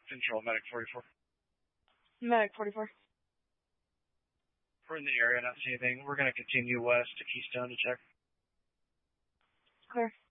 Control, Medic 44. Medic 44. We're in the area, not seeing anything. We're going to continue west to Keystone to check. Clear.